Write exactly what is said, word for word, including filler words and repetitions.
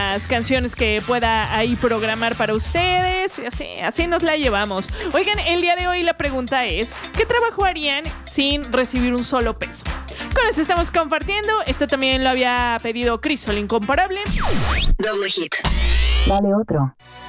las canciones que pueda ahí programar para ustedes. Y así, así nos la llevamos. Oigan, el día de hoy la pregunta es: ¿qué trabajo harían sin recibir un solo peso? Con eso estamos compartiendo. Esto también lo había pedido Cris, el incomparable. Doble hit. Dale otro.